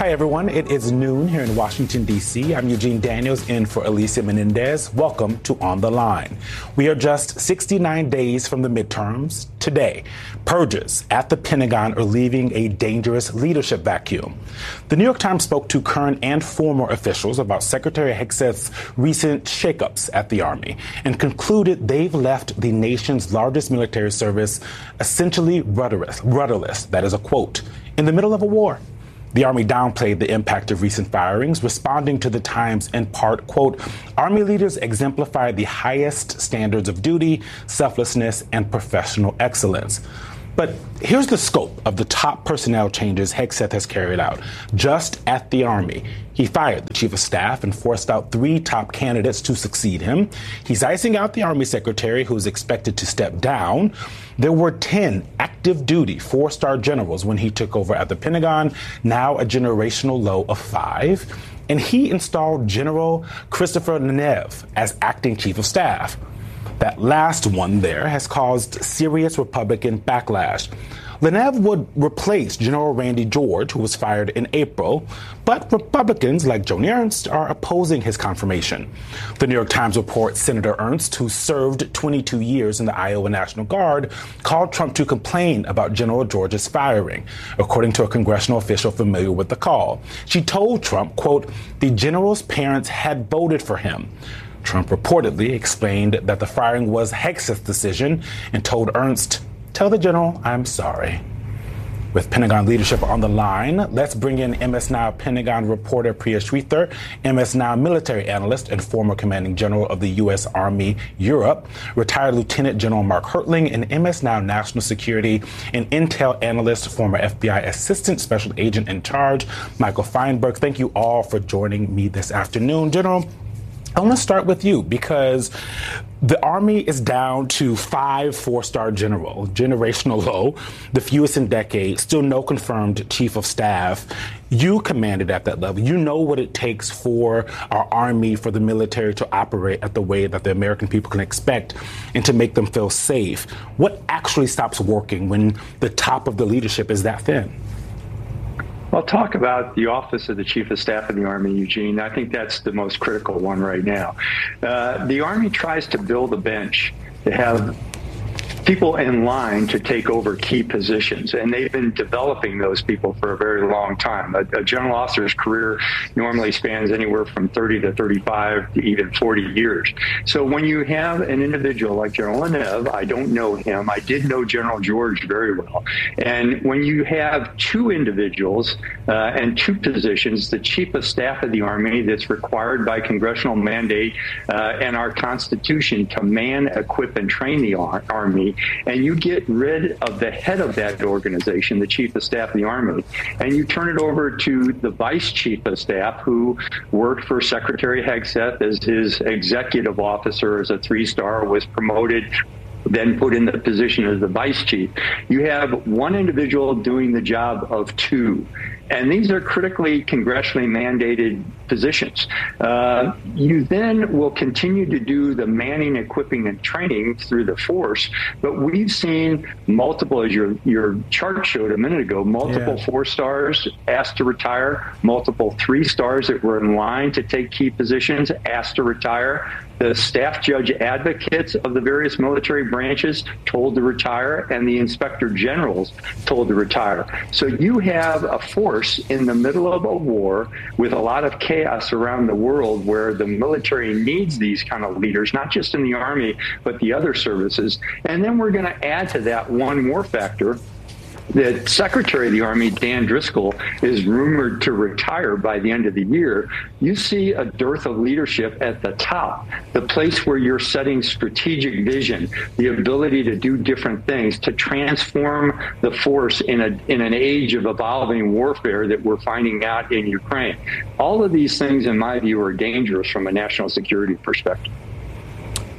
Hi, everyone. It is noon here in Washington, D.C. I'm Eugene Daniels in for Alicia Menendez. Welcome to On the Line. We are just 69 days from the midterms. Today, purges at the Pentagon are leaving a dangerous leadership vacuum. The New York Times spoke to current and former officials about Secretary Hegseth's recent shakeups at the Army and concluded they've left the nation's largest military service essentially rudderless. That is a quote. In the middle of a war. The Army downplayed the impact of recent firings, responding to the Times in part, quote, Army leaders exemplified the highest standards of duty, selflessness, and professional excellence. But here's the scope of the top personnel changes Hegseth has carried out. Just at the Army, he fired the chief of staff and forced out 3 top candidates to succeed him. He's icing out the Army secretary, who's expected to step down. There were 10 active duty 4-star generals when he took over at the Pentagon, now a generational low of 5. And he installed General Christopher Nenev as acting chief of staff. That last one there has caused serious Republican backlash. Nenev would replace General Randy George, who was fired in April, but Republicans like Joni Ernst are opposing his confirmation. The New York Times reports Senator Ernst, who served 22 years in the Iowa National Guard, called Trump to complain about General George's firing, according to a congressional official familiar with the call. She told Trump, quote, the general's parents had voted for him. Trump reportedly explained that the firing was Hegseth's decision and told Ernst, tell the general I'm sorry. With Pentagon leadership on the line, let's bring in MS Now Pentagon reporter Priya Sridhar, MS Now military analyst and former commanding general of the U.S. Army Europe, retired Lieutenant General Mark Hertling, and MS Now national security and intel analyst, former FBI assistant special agent in charge, Michael Feinberg. Thank you all for joining me this afternoon. General, I want to start with you because the Army is down to 5 4-star generals, generational low, the fewest in decades, still no confirmed chief of staff. You commanded at that level. You know what it takes for our Army, for the military to operate at the way that the American people can expect and to make them feel safe. What actually stops working when the top of the leadership is that thin? I'll talk about the office of the Chief of Staff of the Army, Eugene. I think that's the most critical one right now. The Army tries to build a bench to have people in line to take over key positions, and they've been developing those people for a very long time. A general officer's career normally spans anywhere from 30 to 35 to even 40 years. So when you have an individual like General Nenev, I don't know him, I did know General George very well, and when you have 2 individuals and 2 positions, the Chief of Staff of the Army that's required by congressional mandate and our Constitution to man, equip, and train the Army, and you get rid of the head of that organization, the Chief of Staff of the Army, and you turn it over to the Vice Chief of Staff, who worked for Secretary Hegseth as his executive officer as a 3-star, was promoted, then put in the position as the vice chief. You have one individual doing the job of 2. And these are critically congressionally mandated positions. You then will continue to do the manning, equipping, and training through the force. But we've seen multiple, as your chart showed a minute ago, multiple 4-stars asked to retire, multiple 3-stars that were in line to take key positions asked to retire. The staff judge advocates of the various military branches told to retire, and the inspector generals told to retire. So you have a force in the middle of a war with a lot of chaos around the world where the military needs these kind of leaders, not just in the Army, but the other services. And then we're going to add to that one more factor. The Secretary of the Army, Dan Driscoll, is rumored to retire by the end of the year. You see a dearth of leadership at the top, the place where you're setting strategic vision, the ability to do different things, to transform the force in an age of evolving warfare that we're finding out in Ukraine. All of these things, in my view, are dangerous from a national security perspective.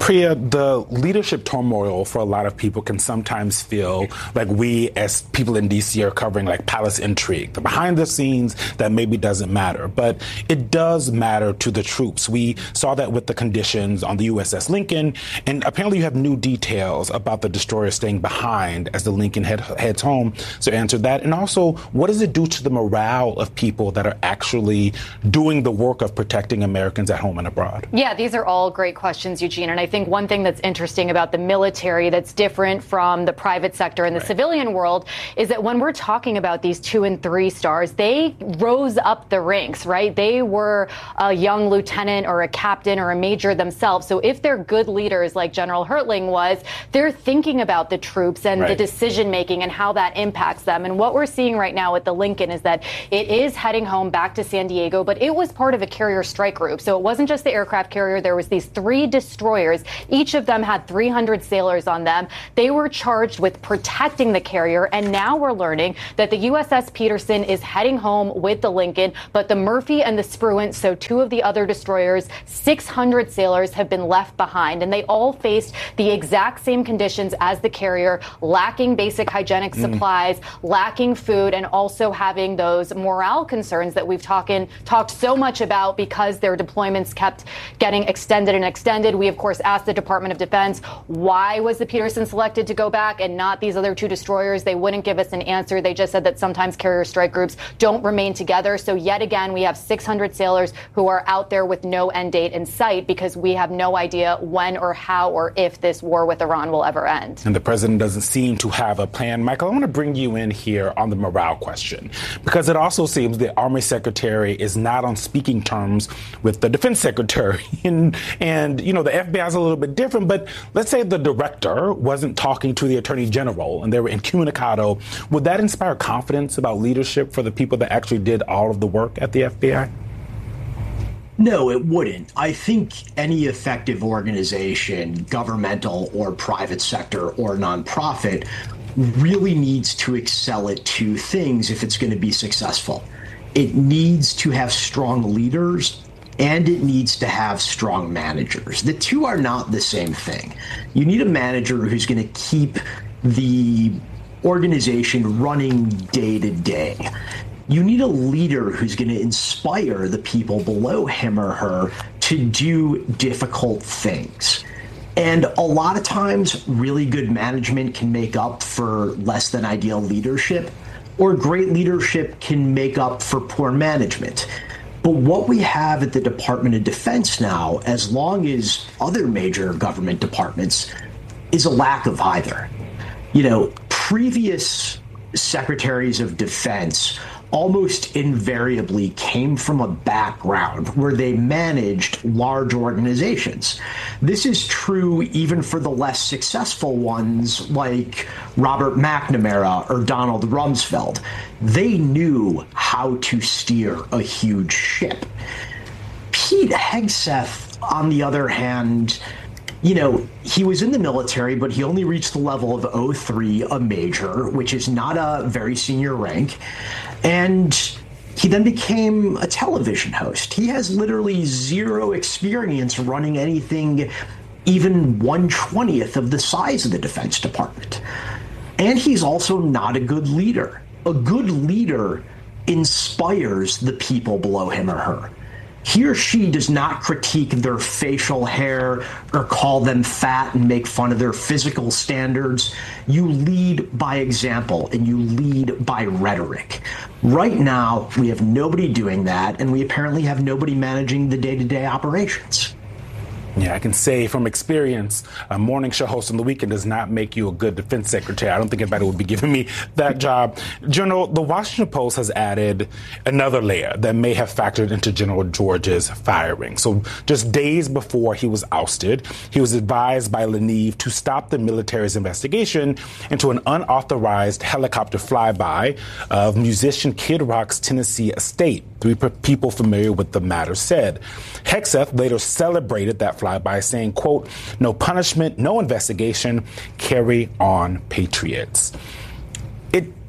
Priya, the leadership turmoil for a lot of people can sometimes feel like we as people in D.C. are covering like palace intrigue, the behind the scenes that maybe doesn't matter. But it does matter to the troops. We saw that with the conditions on the USS Lincoln, and apparently you have new details about the destroyer staying behind as the Lincoln heads home. So answer that. And also, what does it do to the morale of people that are actually doing the work of protecting Americans at home and abroad? Yeah, these are all great questions, Eugene. And I think one thing that's interesting about the military that's different from the private sector and the civilian world is that when we're talking about these 2 and 3 stars, they rose up the ranks, right? They were a young lieutenant or a captain or a major themselves. So if they're good leaders like General Hertling was, they're thinking about the troops and the decision making and how that impacts them. And what we're seeing right now with the Lincoln is that it is heading home back to San Diego, but it was part of a carrier strike group. So it wasn't just the aircraft carrier. There was these 3 destroyers. Each of them had 300 sailors on them. They were charged with protecting the carrier. And now we're learning that the USS Peterson is heading home with the Lincoln, but the Murphy and the Spruant, so 2 of the other destroyers, 600 sailors have been left behind. And they all faced the exact same conditions as the carrier, lacking basic hygienic supplies, lacking food, and also having those morale concerns that we've talked so much about because their deployments kept getting extended and extended. We, of course, asked the Department of Defense, why was the Peterson selected to go back and not these other 2 destroyers? They wouldn't give us an answer. They just said that sometimes carrier strike groups don't remain together. So yet again, we have 600 sailors who are out there with no end date in sight because we have no idea when or how or if this war with Iran will ever end. And the president doesn't seem to have a plan. Michael, I want to bring you in here on the morale question, because it also seems the Army Secretary is not on speaking terms with the Defense Secretary. And you know, the FBI is a little bit different, but let's say the director wasn't talking to the Attorney General and they were incommunicado. Would that inspire confidence about leadership for the people that actually did all of the work at the FBI? No, it wouldn't. I think any effective organization, governmental or private sector or nonprofit, really needs to excel at 2 things if it's going to be successful. It needs to have strong leaders and it needs to have strong managers. The 2 are not the same thing. You need a manager who's going to keep the organization running day to day. You need a leader who's going to inspire the people below him or her to do difficult things. And a lot of times, really good management can make up for less than ideal leadership, or great leadership can make up for poor management. But what we have at the Department of Defense now, as long as other major government departments, is a lack of either. You know, previous secretaries of defense almost invariably came from a background where they managed large organizations. This is true even for the less successful ones like Robert McNamara or Donald Rumsfeld. They knew how to steer a huge ship. Pete Hegseth, on the other hand, you know, he was in the military, but he only reached the level of 03, a major, which is not a very senior rank. And he then became a television host. He has literally 0 experience running anything even 1/20th of the size of the Defense Department. And he's also not a good leader. A good leader inspires the people below him or her. He or she does not critique their facial hair or call them fat and make fun of their physical standards. You lead by example and you lead by rhetoric. Right now, we have nobody doing that, and we apparently have nobody managing the day-to-day operations. Yeah, I can say from experience, a morning show host on the weekend does not make you a good defense secretary. I don't think anybody would be giving me that job. General, the Washington Post has added another layer that may have factored into General George's firing. So just days before he was ousted, he was advised by LaNeve to stop the military's investigation into an unauthorized helicopter flyby of musician Kid Rock's Tennessee estate. 3 people familiar with the matter said. Hegseth later celebrated that flyby, saying, quote, "No punishment, no investigation, carry on, patriots."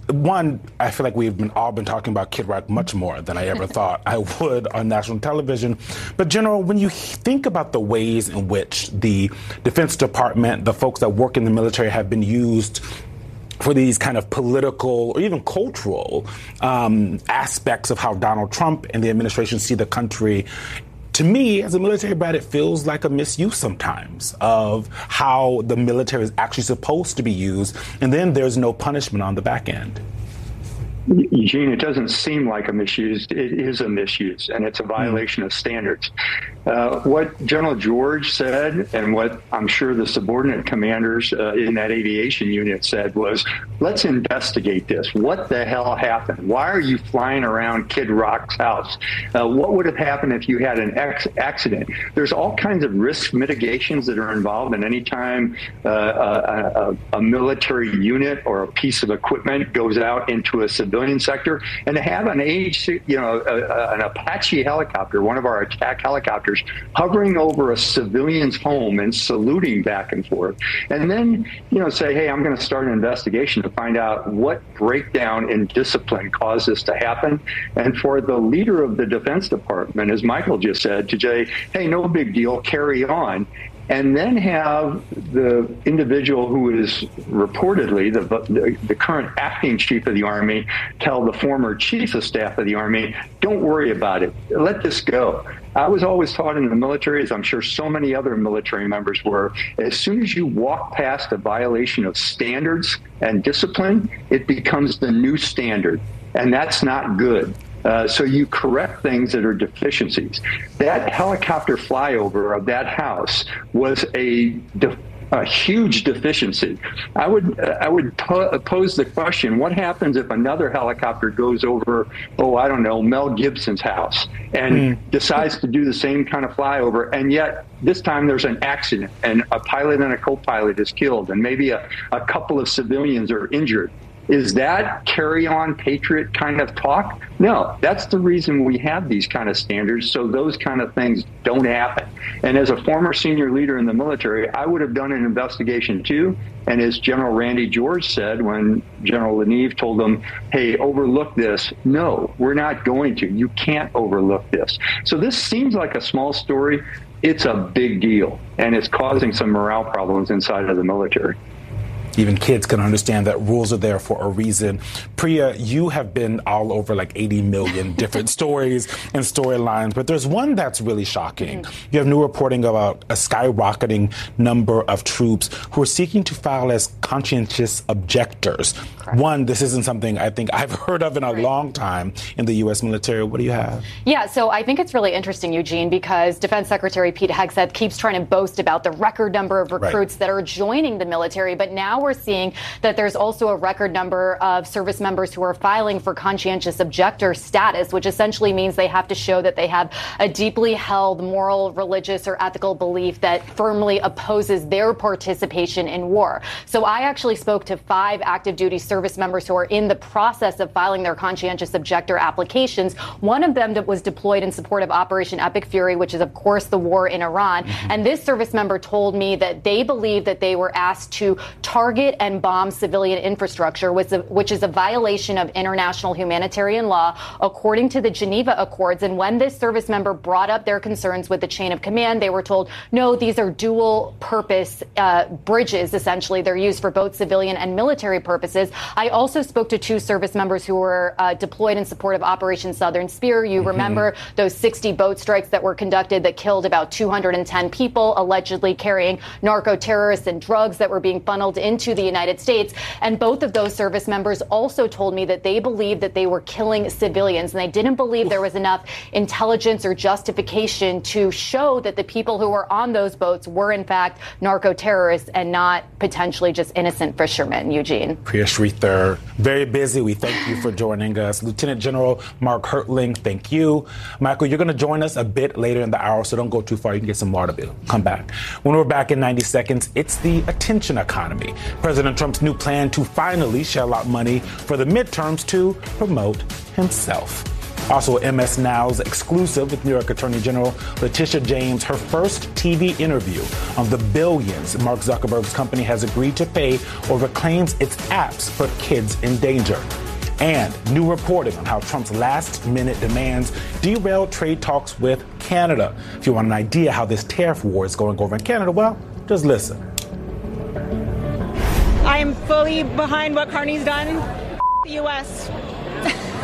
one, I feel like we've all been talking about Kid Rock much more than I ever thought I would on national television. But, General, when you think about the ways in which the Defense Department, the folks that work in the military, have been used for these kind of political or even cultural aspects of how Donald Trump and the administration see the country, to me, as a military brat, it feels like a misuse sometimes of how the military is actually supposed to be used, and then there's no punishment on the back end. Eugene, it doesn't seem like a misuse. It is a misuse, and it's a violation of standards. What General George said, and what I'm sure the subordinate commanders in that aviation unit said, was, let's investigate this. What the hell happened? Why are you flying around Kid Rock's house? What would have happened if you had an accident? There's all kinds of risk mitigations that are involved, and any time a military unit or a piece of equipment goes out into a civilian sector, and to have an an Apache helicopter, one of our attack helicopters, hovering over a civilian's home and saluting back and forth, and then say, hey, I'm going to start an investigation to find out what breakdown in discipline caused this to happen, and for the leader of the Defense Department, as Michael just said, to say, hey, no big deal, carry on. And then have the individual who is reportedly the current acting chief of the Army tell the former chief of staff of the Army, don't worry about it, let this go. I was always taught in the military, as I'm sure so many other military members were, as soon as you walk past a violation of standards and discipline, it becomes the new standard. And that's not good. So you correct things that are deficiencies. That helicopter flyover of that house was a huge deficiency. I would pose the question: what happens if another helicopter goes over, I don't know, Mel Gibson's house and decides to do the same kind of flyover, and yet this time there's an accident and a pilot and a co-pilot is killed, and maybe a couple of civilians are injured? Is that carry-on patriot kind of talk? No, that's the reason we have these kind of standards, so those kind of things don't happen. And as a former senior leader in the military, I would have done an investigation too. And as General Randy George said when General Leneve told him, hey, overlook this. No, we're not going to. You can't overlook this. So this seems like a small story. It's a big deal, and it's causing some morale problems inside of the military. Even kids can understand that rules are there for a reason. Priya, you have been all over like 80 million different stories and storylines, but there's one that's really shocking. You have new reporting about a skyrocketing number of troops who are seeking to file as conscientious objectors. Correct. One, this isn't something I think I've heard of in a long time in the U.S. military. What do you have? Yeah, so I think it's really interesting, Eugene, because Defense Secretary Pete Hegseth keeps trying to boast about the record number of recruits that are joining the military, but now we're seeing that there's also a record number of service members who are filing for conscientious objector status, which essentially means they have to show that they have a deeply held moral, religious, or ethical belief that firmly opposes their participation in war. So I actually spoke to 5 active duty service members who are in the process of filing their conscientious objector applications. One of them that was deployed in support of Operation Epic Fury, which is, of course, the war in Iran. And this service member told me that they believe that they were asked to target and bomb civilian infrastructure, which is a violation of international humanitarian law, according to the Geneva Accords. And when this service member brought up their concerns with the chain of command, they were told, no, these are dual purpose bridges, essentially. They're used for both civilian and military purposes. I also spoke to 2 service members who were deployed in support of Operation Southern Spear. You remember those 60 boat strikes that were conducted that killed about 210 people, allegedly carrying narco-terrorists and drugs that were being funneled into the United States. And both of those service members also told me that they believed that they were killing civilians, and they didn't believe there was enough intelligence or justification to show that the people who were on those boats were in fact narco-terrorists and not potentially just innocent fishermen. Eugene. Priya Sridhar, very busy. We thank you for joining us. Lieutenant General Mark Hertling, thank you. Michael, you're going to join us a bit later in the hour, so don't go too far. You can get some water bill. Come back. When we're back in 90 seconds, it's the attention economy. President Trump's new plan to finally shell out money for the midterms to promote himself. Also, MS Now's exclusive with New York Attorney General Letitia James, her first TV interview on the billions Mark Zuckerberg's company has agreed to pay over claims its apps put kids in danger. And new reporting on how Trump's last-minute demands derailed trade talks with Canada. If you want an idea how this tariff war is going over in Canada, well, just listen. I am fully behind what Carney's done. The U.S.